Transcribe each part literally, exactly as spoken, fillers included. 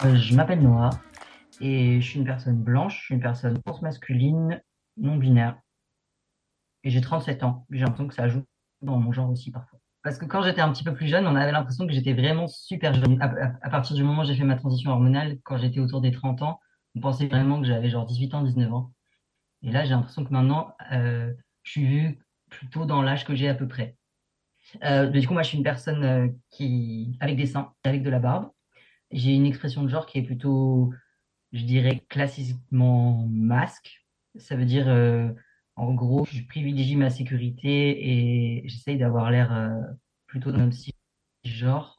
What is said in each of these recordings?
Euh, Je m'appelle Noah et je suis une personne blanche, je suis une personne transmasculine, non binaire et j'ai trente-sept ans. J'ai l'impression que ça ajoute dans mon genre aussi parfois. Parce que quand j'étais un petit peu plus jeune, on avait l'impression que j'étais vraiment super jeune. À, à- à partir du moment où j'ai fait ma transition hormonale, quand j'étais autour des trente ans, on pensait vraiment que j'avais genre dix-huit ans, dix-neuf ans. Et là, j'ai l'impression que maintenant, euh, je suis vue plutôt dans l'âge que j'ai à peu près. Euh, du coup, moi, je suis une personne euh, qui, avec des seins, avec de la barbe. J'ai une expression de genre qui est plutôt, je dirais, classiquement masque. Ça veut dire, euh, en gros, je privilégie ma sécurité et j'essaye d'avoir l'air euh, plutôt d'un petit genre.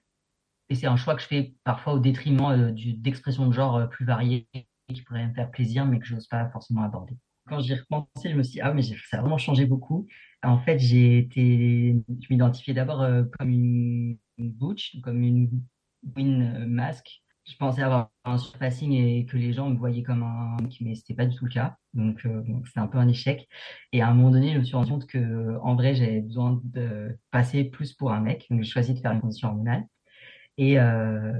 Et c'est un choix que je fais parfois au détriment euh, du, d'expressions de genre euh, plus variées qui pourraient me faire plaisir, mais que je n'ose pas forcément aborder. Quand j'y repensais, je me suis dit, ah, mais j'ai- ça a vraiment changé beaucoup. En fait, j'ai été, je m'identifiais d'abord euh, comme une, une butch, comme une queen euh, masque. Je pensais avoir un surpassing et que les gens me voyaient comme un mec, mais c'était pas du tout le cas. Donc, euh, donc c'était un peu un échec. Et à un moment donné, je me suis rendu compte que, en vrai, j'avais besoin de passer plus pour un mec. Donc, j'ai choisi de faire une transition hormonale. Et euh,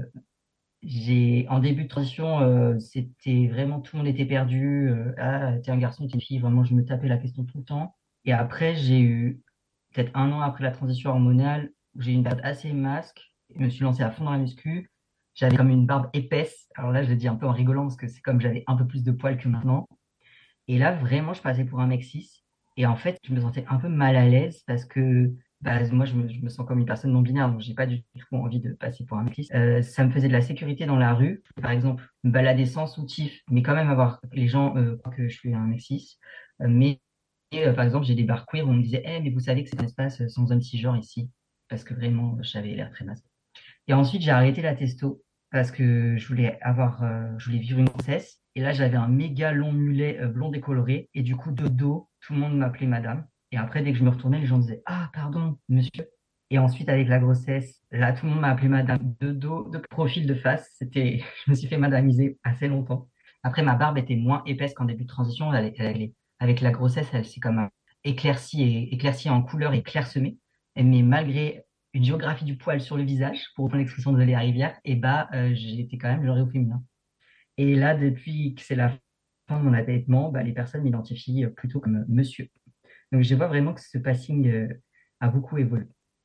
j'ai, en début de transition, euh, c'était vraiment tout le monde était perdu. Euh, ah, t'es un garçon, t'es une fille. Vraiment, je me tapais la question tout le temps. Et après, j'ai eu, peut-être un an après la transition hormonale, où j'ai eu une période assez masque. Je me suis lancé à fond dans la muscu. J'avais comme une barbe épaisse. Alors là, je le dis un peu en rigolant parce que c'est comme j'avais un peu plus de poils que maintenant. Et là, vraiment, je passais pour un mec cis. Et en fait, je me sentais un peu mal à l'aise parce que bah, moi, je me, je me sens comme une personne non binaire, donc j'ai pas du tout envie de passer pour un mec cis. Euh, ça me faisait de la sécurité dans la rue. Par exemple, me balader sans soutif, mais quand même avoir les gens euh, croient que je suis un mec cis. Euh, mais euh, par exemple, j'ai des bars queer où on me disait, Eh, mais vous savez que c'est un espace euh, sans homme cisgenre ici. Parce que vraiment, j'avais l'air très masculin. Et ensuite, j'ai arrêté la testo parce que je voulais avoir, euh, je voulais vivre une grossesse. Et là, j'avais un méga long mulet euh, blond décoloré. Et du coup, de dos, tout le monde m'appelait madame. Et après, dès que je me retournais, les gens disaient, Ah, pardon, monsieur. Et ensuite, avec la grossesse, là, tout le monde m'a appelé madame. De dos, de profil, de face. C'était, je me suis fait madamiser assez longtemps. Après, ma barbe était moins épaisse qu'en début de transition. Elle, elle est- avec la grossesse, elle s'est comme euh, éclaircie et éclaircie en couleur et clairsemée. Mais malgré une géographie du poil sur le visage, pour reprendre l'expression de Léa Rivière, et bah, euh, j'étais quand même genré au féminin. Et là, depuis que c'est la fin de mon allaitement, bah, les personnes m'identifient euh, plutôt comme euh, monsieur. Donc, je vois vraiment que ce passing euh, a beaucoup évolué.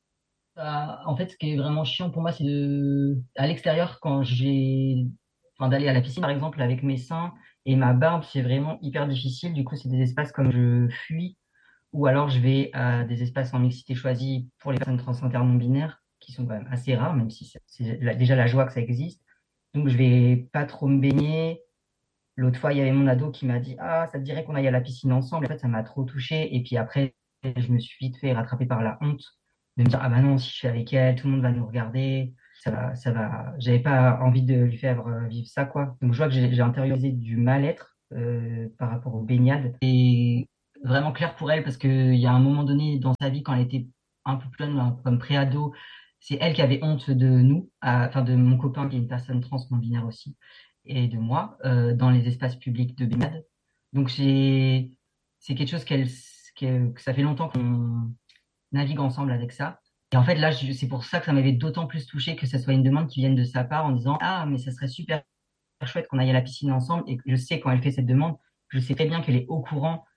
Euh, en fait, ce qui est vraiment chiant pour moi, c'est de, à l'extérieur, quand j'ai, enfin, d'aller à la piscine, par exemple, avec mes seins et ma barbe, c'est vraiment hyper difficile. Du coup, c'est des espaces comme je fuis ou alors je vais à des espaces en mixité choisie pour les personnes trans inter non binaires, qui sont quand même assez rares, même si c'est c'est la- déjà la joie que ça existe. Donc je vais pas trop me baigner. L'autre fois, il y avait mon ado qui m'a dit, Ah, ça te dirait qu'on aille à la piscine ensemble. En fait, ça m'a trop touché. Et puis après, je me suis vite fait rattraper par la honte de me dire, ah bah non, si je suis avec elle, tout le monde va nous regarder. Ça va, ça va. J'avais pas envie de lui faire euh, vivre ça, quoi. Donc je vois que j'ai j'ai intériorisé du mal-être euh, par rapport aux baignades. Et vraiment clair pour elle parce qu'il y a un moment donné dans sa vie, quand elle était un peu plus jeune, un peu comme pré-ado, c'est elle qui avait honte de nous, à- enfin de mon copain qui est une personne trans non binaire aussi et de moi euh, dans les espaces publics de baignade. Donc j'ai, c'est quelque chose qu'elle, que, que ça fait longtemps qu'on navigue ensemble avec ça. Et en fait là, je- c'est pour ça que ça m'avait d'autant plus touché que ce soit une demande qui vienne de sa part en disant ah mais ça serait super chouette qu'on aille à la piscine ensemble. Et que je sais quand elle fait cette demande, je sais très bien qu'elle est au courant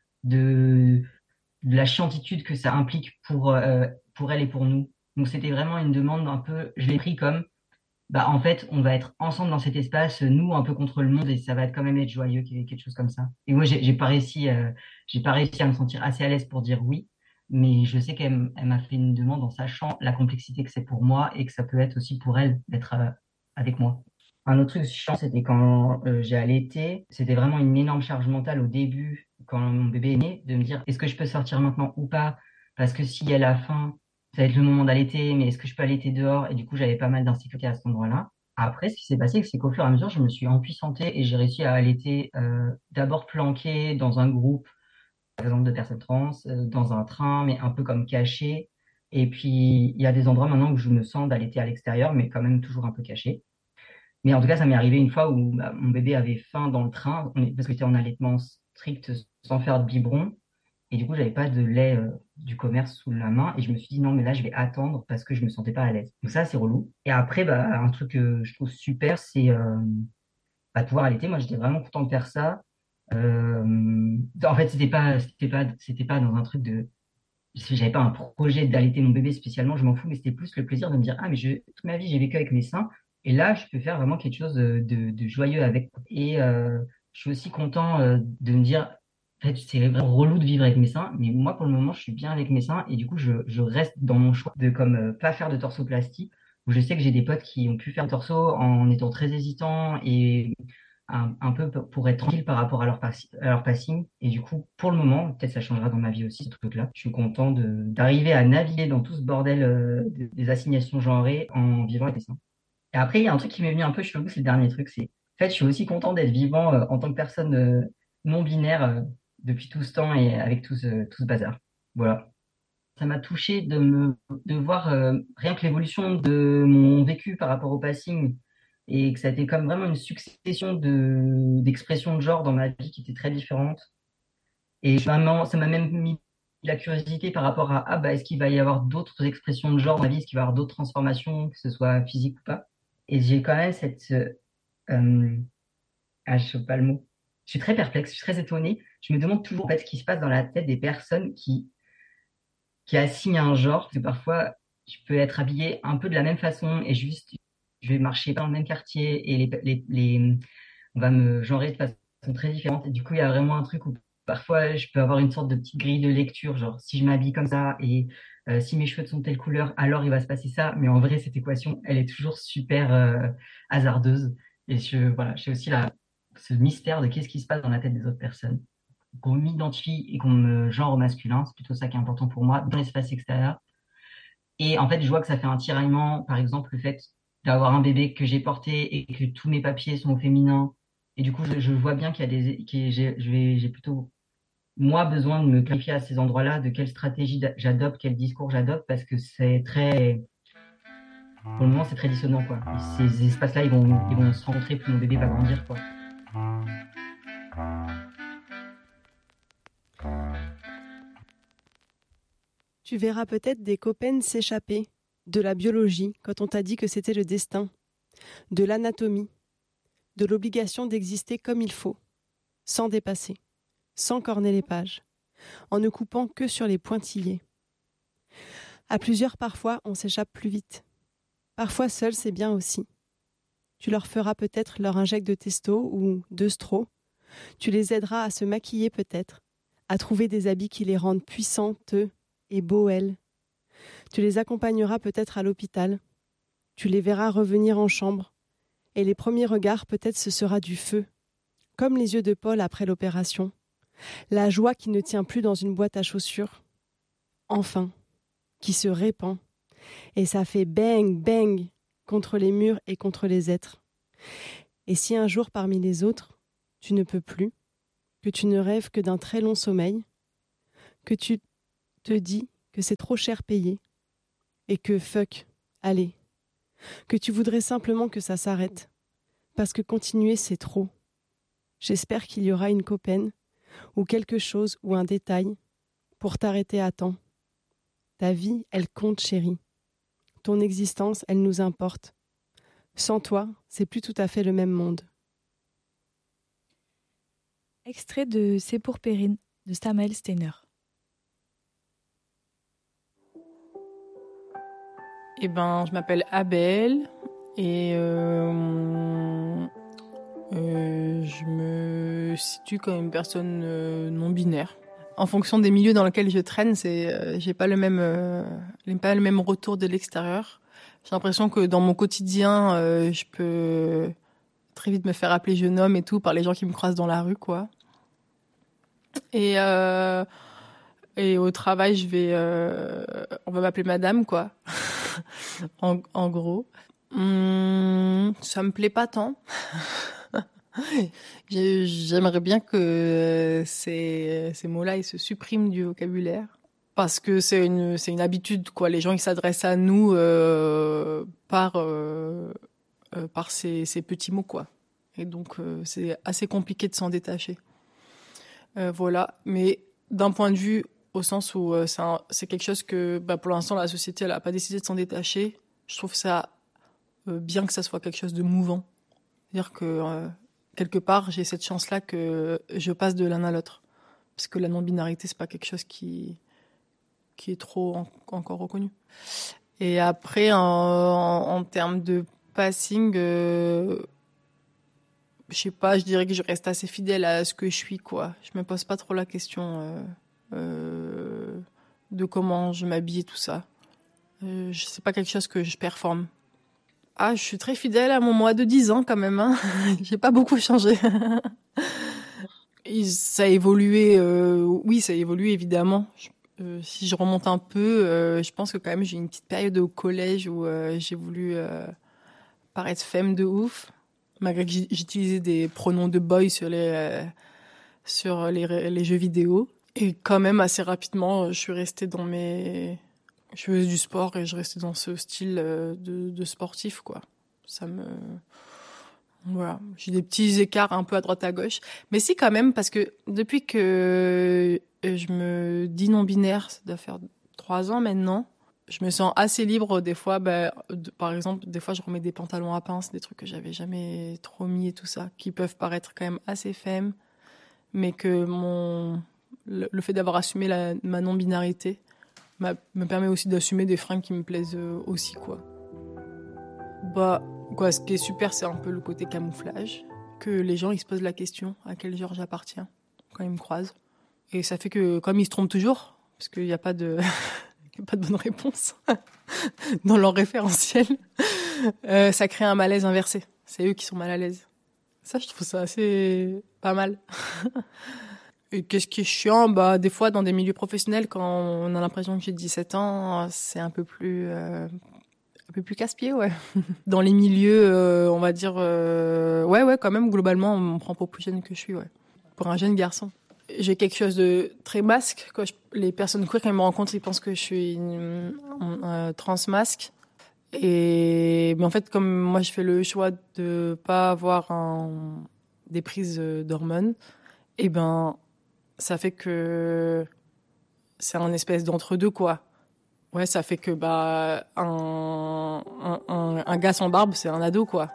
de de la chiantitude que ça implique pour euh, pour elle et pour nous. Donc c'était vraiment une demande un peu, je l'ai pris comme bah, en fait, on va être ensemble dans cet espace, nous, un peu contre le monde, et ça va être quand même être joyeux, quelque chose comme ça. Et moi, j'ai j'ai pas réussi, euh, j'ai pas réussi à me sentir assez à l'aise pour dire oui, mais je sais qu'elle m- elle m'a fait une demande en sachant la complexité que c'est pour moi et que ça peut être aussi pour elle d'être euh, avec moi. Un autre truc chiant, c'était quand euh, j'ai allaité. C'était vraiment une énorme charge mentale au début, quand mon bébé est né, de me dire est-ce que je peux sortir maintenant ou pas? Parce que si elle a faim, ça va être le moment d'allaiter, mais est-ce que je peux allaiter dehors? Et du coup, j'avais pas mal d'insécurité à cet endroit-là. Après, ce qui s'est passé, c'est qu'au fur et à mesure, je me suis empuissanté et j'ai réussi à allaiter euh, d'abord planqué dans un groupe, par exemple, de personnes trans, euh, dans un train, mais un peu comme caché. Et puis, il y a des endroits maintenant où je me sens d'allaiter à l'extérieur, mais quand même toujours un peu caché. Mais en tout cas, ça m'est arrivé une fois où bah, mon bébé avait faim dans le train, on est- parce que j'étais en allaitement strict sans faire de biberon. Et du coup, j'avais pas de lait euh, du commerce sous la main. Et je me suis dit, non, mais là, je vais attendre parce que je me sentais pas à l'aise. Donc ça, c'est relou. Et après, bah, un truc que je trouve super, c'est euh, bah, pouvoir allaiter. Moi, j'étais vraiment content de faire ça. Euh, En fait, c'était pas, c'était pas, c'était pas dans un truc de, j'avais pas un projet d'allaiter mon bébé spécialement, je m'en fous, mais c'était plus le plaisir de me dire, ah, mais je, toute ma vie, j'ai vécu avec mes seins, et là, je peux faire vraiment quelque chose de, de, de joyeux avec. Et euh, je suis aussi content euh, de me dire, en fait, c'est vraiment relou de vivre avec mes seins, mais moi, pour le moment, je suis bien avec mes seins, et du coup, je, je reste dans mon choix de comme euh, pas faire de torsoplastie, où je sais que j'ai des potes qui ont pu faire torso en étant très hésitants et un, un peu pour être tranquille par rapport à leur, passi- à leur passing. Et du coup, pour le moment, peut-être ça changera dans ma vie aussi, ce truc-là. Je suis content de, d'arriver à naviguer dans tout ce bordel euh, des, des assignations genrées en vivant avec les seins. Et après, il y a un truc qui m'est venu un peu chelou, c'est le dernier truc, c'est, en fait, je suis aussi content d'être vivant euh, en tant que personne euh, non binaire euh, depuis tout ce temps et avec tout ce, tout ce bazar. Voilà. Ça m'a touché de me, de voir euh, rien que l'évolution de mon vécu par rapport au passing et que ça a été comme vraiment une succession de, d'expressions de genre dans ma vie qui étaient très différentes. Et vraiment, ça m'a même mis la curiosité par rapport à, ah bah, est-ce qu'il va y avoir d'autres expressions de genre dans ma vie? Est-ce qu'il va y avoir d'autres transformations, que ce soit physique ou pas? Et j'ai quand même cette, euh, ah, je sais pas le mot. Je suis très perplexe, je suis très étonnée. Je me demande toujours en fait ce qui se passe dans la tête des personnes qui qui assigne un genre, parce que parfois, je peux être habillé un peu de la même façon et juste, je vais marcher dans le même quartier et les, les, les- on va me genrer de façon très différente. Et du coup, il y a vraiment un truc où parfois, je peux avoir une sorte de petite grille de lecture, genre si je m'habille comme ça et euh, si mes cheveux sont de telle couleur, alors il va se passer ça. Mais en vrai, cette équation, elle est toujours super euh, hasardeuse. Et je, voilà, j'ai aussi la, ce mystère de qu'est-ce qui se passe dans la tête des autres personnes qu'on m'identifie et qu'on me genre au masculin, c'est plutôt ça qui est important pour moi, dans l'espace extérieur. Et en fait, je vois que ça fait un tiraillement, par exemple, le fait d'avoir un bébé que j'ai porté et que tous mes papiers sont au féminin. Et du coup, je, je vois bien qu'il y a des, que j'ai, je vais, j'ai plutôt, moi, besoin de me clarifier à ces endroits-là, de quelle stratégie d'a- j'adopte, quel discours j'adopte, parce que c'est très, pour le moment, c'est très dissonant, quoi. Et ces espaces-là, ils vont, ils vont se rencontrer, puis mon bébé va grandir, quoi. Tu verras peut-être des copains s'échapper de la biologie quand on t'a dit que c'était le destin, de l'anatomie, de l'obligation d'exister comme il faut, sans dépasser, sans corner les pages, en ne coupant que sur les pointillés. À plusieurs, parfois, on s'échappe plus vite. Parfois, seul, c'est bien aussi. Tu leur feras peut-être leur injecte de testo ou d'œstro. Tu les aideras à se maquiller peut-être, à trouver des habits qui les rendent puissantes et beaux. Tu les accompagneras peut-être à l'hôpital. Tu les verras revenir en chambre. Et les premiers regards, peut-être ce sera du feu. Comme les yeux de Paul après l'opération. La joie qui ne tient plus dans une boîte à chaussures. Enfin, qui se répand. Et ça fait bang, bang contre les murs et contre les êtres. Et si un jour parmi les autres, tu ne peux plus, que tu ne rêves que d'un très long sommeil, que tu te dis que c'est trop cher payé, et que fuck, allez, que tu voudrais simplement que ça s'arrête, parce que continuer c'est trop. J'espère qu'il y aura une copaine, ou quelque chose, ou un détail, pour t'arrêter à temps. Ta vie, elle compte, chérie. Ton existence, elle nous importe. Sans toi, c'est plus tout à fait le même monde. Extrait de C'est pour Perrine de Samael Steiner. Eh ben, je m'appelle Abel et euh, euh, je me situe comme une personne euh, non binaire. En fonction des milieux dans lesquels je traîne, c'est, euh, j'ai pas le même, euh, j'ai pas le même retour de l'extérieur. J'ai l'impression que dans mon quotidien, euh, je peux très vite me faire appeler jeune homme et tout par les gens qui me croisent dans la rue, quoi. Et euh, et au travail, je vais, euh, on va m'appeler madame, quoi. en, en gros. Hum, ça me plaît pas tant. J'ai- J'aimerais bien que ces, ces mots-là ils se suppriment du vocabulaire. Parce que c'est une, c'est une habitude, quoi. Les gens, ils s'adressent à nous euh, par, euh, euh, par ces, ces petits mots, quoi. Et donc, euh, c'est assez compliqué de s'en détacher. Euh, voilà. Mais d'un point de vue au sens où euh, c'est, un, c'est quelque chose que bah, pour l'instant la société elle a pas décidé de s'en détacher. Je trouve ça euh, bien que ça soit quelque chose de mouvant. C'est-à-dire que euh, quelque part j'ai cette chance-là que je passe de l'un à l'autre, parce que la non-binarité c'est pas quelque chose qui qui est trop en, encore reconnu. Et après en, en, en termes de passing, euh, je sais pas, je dirais que je reste assez fidèle à ce que je suis, quoi. Je me pose pas trop la question euh, euh, de comment je m'habille et tout ça. Euh, c'est pas quelque chose que je performe. Ah, je suis très fidèle à mon moi de dix ans quand même. Hein. J'ai pas beaucoup changé. Et ça a évolué, euh, oui, ça a évolué évidemment. Je, euh, si je remonte un peu, euh, je pense que quand même j'ai une petite période au collège où euh, j'ai voulu euh, paraître femme de ouf. Malgré que j'utilisais des pronoms de boy sur les, euh, sur les, les jeux vidéo. Et quand même, assez rapidement, je suis restée dans mes... Je faisais du sport et je restais dans ce style de, de sportif, quoi. Ça me... Voilà. J'ai des petits écarts un peu à droite à gauche. Mais si, quand même, parce que depuis que je me dis non-binaire, ça doit faire trois ans maintenant, je me sens assez libre des fois. Bah, de, par exemple, des fois, je remets des pantalons à pince, des trucs que j'avais jamais trop mis et tout ça, qui peuvent paraître quand même assez femme, mais que mon le, le fait d'avoir assumé la, ma non-binarité m'a, me permet aussi d'assumer des fringues qui me plaisent aussi, quoi. Bah, quoi, ce qui est super, c'est un peu le côté camouflage, que les gens ils se posent la question à quel genre j'appartiens quand ils me croisent, et ça fait que comme ils se trompent toujours, parce qu'il n'y a pas de pas de bonne réponse dans leur référentiel, euh, ça crée un malaise inversé. C'est eux qui sont mal à l'aise. Ça, je trouve ça assez pas mal. Et qu'est-ce qui est chiant? Bah, des fois, dans des milieux professionnels, quand on a l'impression que j'ai dix-sept ans, c'est un peu plus, euh, un peu plus casse-pied, ouais. Dans les milieux, euh, on va dire, euh, ouais, ouais, quand même, globalement, on me prend pour plus jeune que je suis, ouais. Pour un jeune garçon. J'ai quelque chose de très masque. Quand je, les personnes queer, quand ils me rencontrent, ils pensent que je suis une, un, un trans-masque. Et, mais en fait, comme moi, je fais le choix de pas avoir un, des prises d'hormones, et ben, ça fait que c'est un espèce d'entre-deux, quoi. Ouais, ça fait que, bah, un, un, un, un gars sans barbe, c'est un ado, quoi.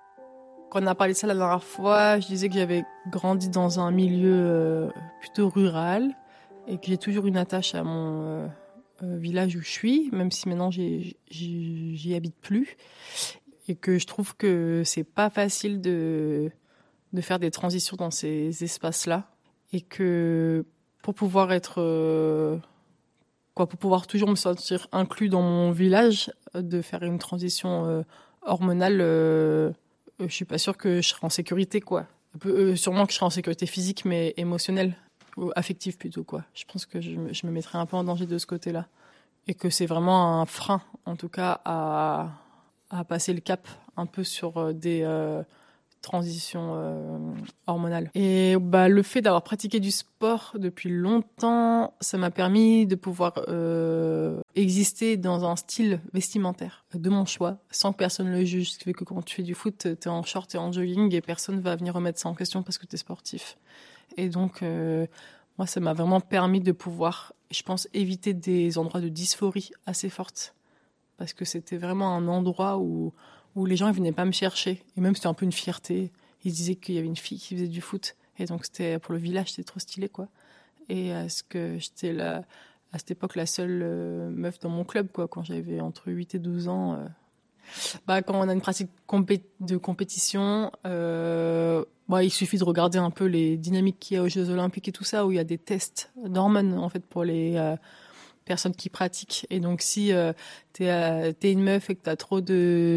Quand on a parlé de ça la dernière fois, je disais que j'avais grandi dans un milieu euh, plutôt rural et que j'ai toujours une attache à mon euh, euh, village où je suis, même si maintenant j'y, j'y, j'y habite plus, et que je trouve que c'est pas facile de, de faire des transitions dans ces espaces-là, et que pour pouvoir être euh, quoi, pour pouvoir toujours me sentir inclus dans mon village, de faire une transition euh, hormonale. Euh, Euh, je suis pas sûre que je serai en sécurité, quoi. Euh, sûrement que je serai en sécurité physique, mais émotionnelle, ou affective plutôt, quoi. Je pense que je me, je me mettrai un peu en danger de ce côté-là. Et que c'est vraiment un frein, en tout cas, à, à passer le cap un peu sur des euh, transitions euh, hormonales. Et bah, le fait d'avoir pratiqué du sport depuis longtemps, ça m'a permis de pouvoir euh, exister dans un style vestimentaire de mon choix, sans que personne le juge. Ce qui fait que quand tu fais du foot, t'es en short et en jogging et personne va venir remettre ça en question parce que t'es sportif. Et donc, euh, moi, ça m'a vraiment permis de pouvoir, je pense, éviter des endroits de dysphorie assez fortes. Parce que c'était vraiment un endroit où, où les gens ils venaient pas me chercher. Et même, c'était un peu une fierté. Ils disaient qu'il y avait une fille qui faisait du foot. Et donc, c'était, pour le village, c'était trop stylé, quoi. Et est-ce que j'étais la... à cette époque la seule euh, meuf dans mon club, quoi, quand j'avais entre huit et douze ans. Euh... Bah, quand on a une pratique compé- de compétition, euh... bah, il suffit de regarder un peu les dynamiques qu'il y a aux Jeux Olympiques et tout ça, où il y a des tests d'hormones, en fait, pour les euh, personnes qui pratiquent. Et donc, si euh, t'es, euh, t'es une meuf et que t'as trop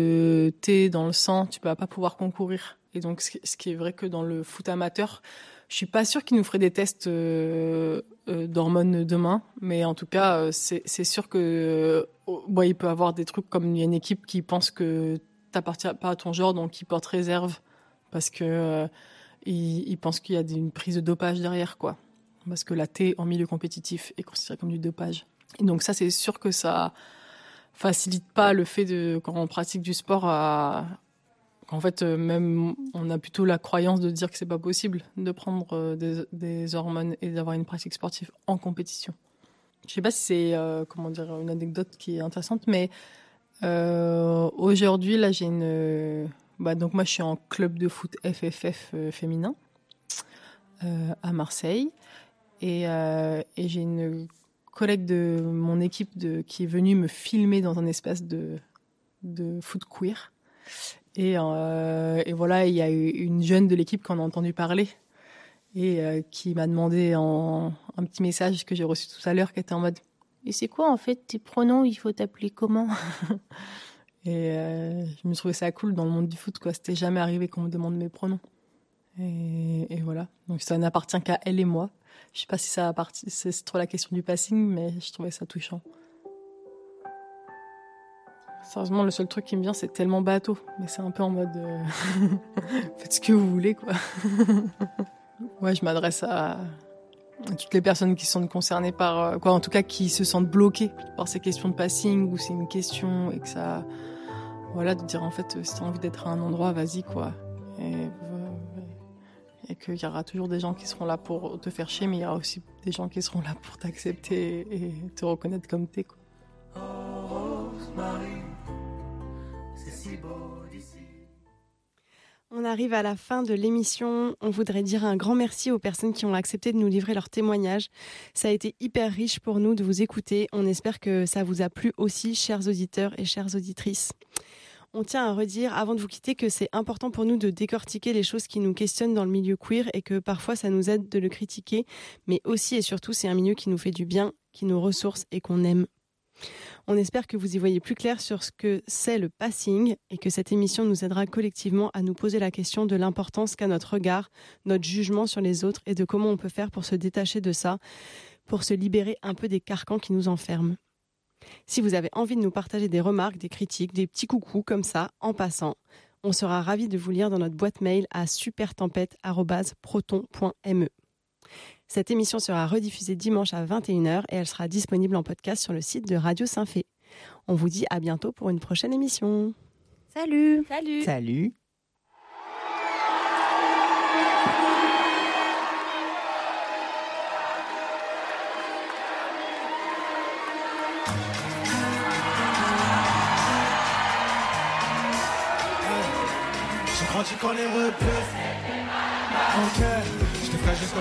de T dans le sang, tu vas pas pouvoir concourir. Et donc, ce qui est vrai que dans le foot amateur, je suis pas sûre qu'ils nous feraient des tests euh, euh, d'hormones demain, mais en tout cas, euh, c'est, c'est sûr que euh, bon, il peut y avoir des trucs comme il y a une équipe qui pense que t'appartiens pas à ton genre, donc ils portent réserve parce que euh, ils, ils pensent qu'il y a une prise de dopage derrière, quoi. Parce que la T en milieu compétitif est considérée comme du dopage. Et donc ça, c'est sûr que ça facilite pas le fait de quand on pratique du sport à En fait, euh, même on a plutôt la croyance de dire que c'est pas possible de prendre euh, des, des hormones et d'avoir une pratique sportive en compétition. Je sais pas si c'est euh, comment dire une anecdote qui est intéressante, mais euh, aujourd'hui là j'ai une, euh, bah donc moi je suis en club de foot F F F euh, féminin euh, à Marseille et, euh, et j'ai une collègue de mon équipe de, qui est venue me filmer dans un espace de de foot queer. Et, euh, et voilà, il y a eu une jeune de l'équipe qui en a entendu parler et euh, qui m'a demandé en, un petit message que j'ai reçu tout à l'heure, qui était en mode « Et c'est quoi en fait tes pronoms, il faut t'appeler comment ?» Et euh, je me trouvais ça cool dans le monde du foot, quoi. C'était jamais arrivé qu'on me demande mes pronoms. Et, et voilà, donc ça n'appartient qu'à elle et moi. Je sais pas si ça appartient, c'est trop la question du passing, mais je trouvais ça touchant. Sérieusement, le seul truc qui me vient, c'est tellement bateau. Mais c'est un peu en mode... Euh... faites ce que vous voulez, quoi. Ouais, je m'adresse à... à toutes les personnes qui sont concernées par... Quoi, en tout cas, qui se sentent bloquées par ces questions de passing, ou c'est une question, et que ça... Voilà, de dire, en fait, si t'as envie d'être à un endroit, vas-y, quoi. Et, et qu'il y aura toujours des gens qui seront là pour te faire chier, mais il y aura aussi des gens qui seront là pour t'accepter et te reconnaître comme t'es, quoi. On arrive à la fin de l'émission. On voudrait dire un grand merci aux personnes qui ont accepté de nous livrer leurs témoignages. Ça a été hyper riche pour nous de vous écouter. On espère que ça vous a plu aussi, chers auditeurs et chères auditrices. On tient à redire, avant de vous quitter, que c'est important pour nous de décortiquer les choses qui nous questionnent dans le milieu queer et que parfois ça nous aide de le critiquer. Mais aussi et surtout, c'est un milieu qui nous fait du bien, qui nous ressource et qu'on aime. On espère que vous y voyez plus clair sur ce que c'est le passing et que cette émission nous aidera collectivement à nous poser la question de l'importance qu'a notre regard, notre jugement sur les autres et de comment on peut faire pour se détacher de ça, pour se libérer un peu des carcans qui nous enferment. Si vous avez envie de nous partager des remarques, des critiques, des petits coucous comme ça, en passant, on sera ravis de vous lire dans notre boîte mail à supertempête arobase proton point m e. Cette émission sera rediffusée dimanche à vingt et une heures et elle sera disponible en podcast sur le site de Radio Saint-Fé. On vous dit à bientôt pour une prochaine émission. Salut. Salut. Salut. J'ai grandi quand les repères. Ok, je te ferai juste